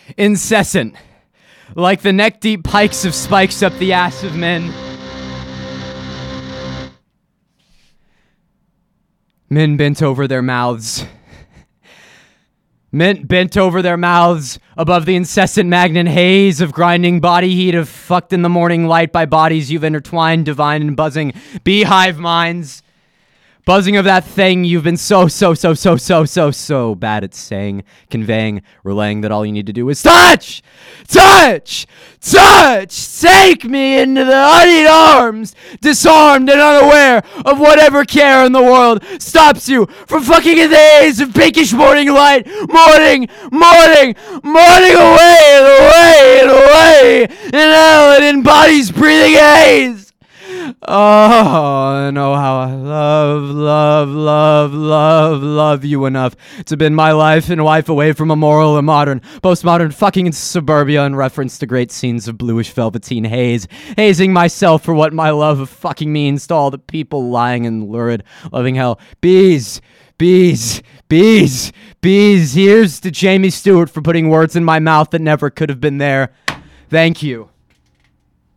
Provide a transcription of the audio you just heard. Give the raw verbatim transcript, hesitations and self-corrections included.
incessant, like the neck-deep pikes of spikes up the ass of men. Men bent over their mouths. Men bent over their mouths above the incessant magnet haze of grinding body heat of fucked in the morning light by bodies you've intertwined, divine and buzzing beehive minds. Buzzing of that thing you've been so, so, so, so, so, so, so bad at saying, conveying, relaying that all you need to do is touch! Touch! Touch! Take me into the honeyed arms, disarmed and unaware of whatever care in the world stops you from fucking in the haze of pinkish morning light, morning, morning, morning away and away and away, and hell and in bodies breathing haze! Oh, know how I love, love, love, love, love you enough to bend my life and wife away from a moral and modern, postmodern fucking suburbia in reference to great scenes of bluish velveteen haze, hazing myself for what my love of fucking means to all the people lying in lurid, loving hell. Bees, bees, bees, bees. Here's to Jamie Stewart for putting words in my mouth that never could have been there. Thank you.